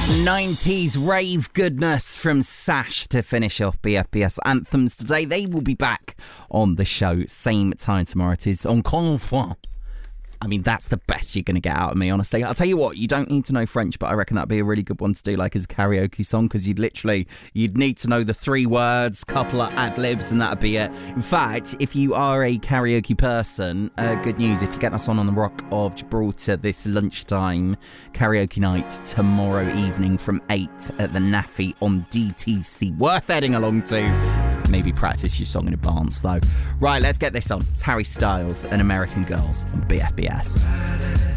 90s rave goodness from Sash to finish off BFBS Anthems today. They will be back on the show same time tomorrow. It is Encore une fois. I mean, that's the best you're going to get out of me, honestly. I'll tell you what, you don't need to know French, but I reckon that'd be a really good one to do, like, as a karaoke song, because you'd need to know the 3 words, couple of ad-libs, and that'd be it. In fact, if you are a karaoke person, good news, if you get us on the Rock of Gibraltar this lunchtime karaoke night tomorrow evening from 8 at the Naffy on DTC. Worth heading along to. Maybe practice your song in advance, though. Right, let's get this on. It's Harry Styles and American Girls on BFBS.